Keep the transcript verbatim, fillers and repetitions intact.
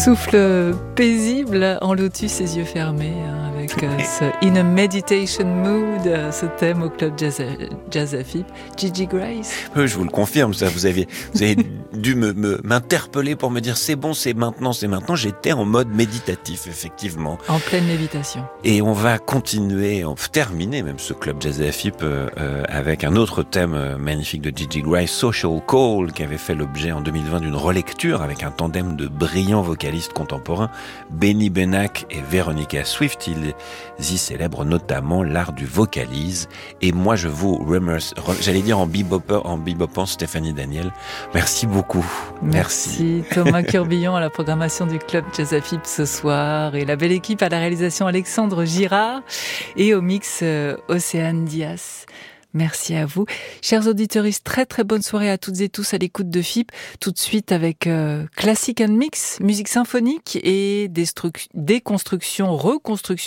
Souffle paisible en lotus, ses yeux fermés, hein, avec euh, ce In a Meditation Mood, euh, ce thème au club Jazz, Jazz F I P. Gigi Grace. Oui, je vous le confirme, ça. Vous avez, vous avez dû me, me, m'interpeller pour me dire c'est bon, c'est maintenant, c'est maintenant. J'étais en mode méditatif, effectivement. En pleine méditation. Et on va continuer, on va terminer même ce club Jazz F I P euh, euh, avec un autre thème euh, magnifique de Gigi Grace, Social Call, qui avait fait l'objet en deux mille vingt d'une relecture avec un tandem de brillants vocalistes contemporains, Benny Benach et Veronica Swift. Ils y célèbrent notamment l'art du vocalise. Et moi, je vous remercie, j'allais dire en bebopper, en bebopant Stéphanie Daniel. Merci beaucoup. Merci. Merci. Thomas Curbillon à la programmation du club Jazz F I P ce soir, et la belle équipe à la réalisation Alexandre Girard et au mix euh, Océane Dias. Merci à vous. Chers auditeurs, très très bonne soirée à toutes et tous à l'écoute de F I P. Tout de suite avec euh, Classic and Mix, musique symphonique et déconstruction, reconstruction